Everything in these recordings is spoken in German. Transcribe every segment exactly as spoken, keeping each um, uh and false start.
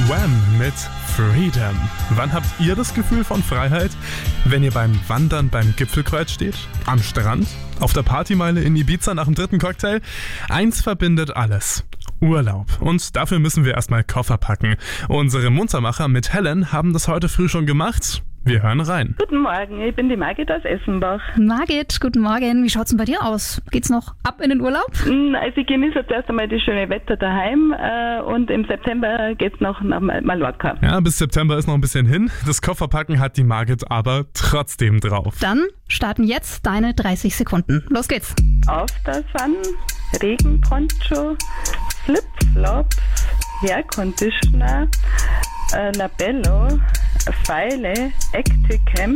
Wham mit Freedom. Wann habt ihr das Gefühl von Freiheit? Wenn ihr beim Wandern beim Gipfelkreuz steht? Am Strand? Auf der Partymeile in Ibiza nach dem dritten Cocktail? Eins verbindet alles. Urlaub. Und dafür müssen wir erstmal Koffer packen. Unsere Muntermacher mit Helen haben das heute früh schon gemacht. Wir hören rein. Guten Morgen, ich bin die Margit aus Essenbach. Margit, guten Morgen. Wie schaut's denn bei dir aus? Geht's noch ab in den Urlaub? Also ich genieße jetzt erst einmal das schöne Wetter daheim äh, und im September geht's noch nach Mallorca. Ja, bis September ist noch ein bisschen hin. Das Kofferpacken hat die Margit aber trotzdem drauf. Dann starten jetzt deine dreißig Sekunden. Los geht's. Aftersun, Regenponcho, Flipflops, Hairconditioner, äh, Labello, Pfeile, Acticam.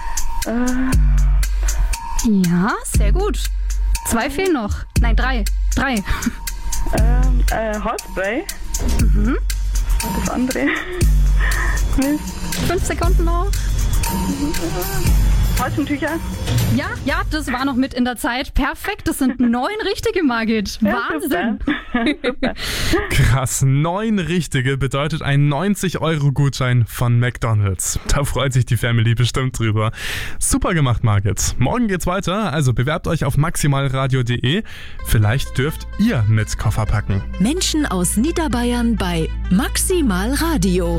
Äh, Ja, sehr gut. Zwei fehlen noch. Nein, drei. Drei. äh, äh, Haarspray. Mhm. Und das andere. Fünf Sekunden noch. Taschentücher. Ja, ja, das war noch mit in der Zeit. Perfekt, das sind neun richtige, Margit. Ja, Wahnsinn. super. Super. Krass, neun richtige bedeutet ein neunzig-Euro-Gutschein von McDonald's. Da freut sich die Family bestimmt drüber. Super gemacht, Margit. Morgen geht's weiter, also bewerbt euch auf maximalradio punkt de. Vielleicht dürft ihr mit Koffer packen. Menschen aus Niederbayern bei Maximal Radio.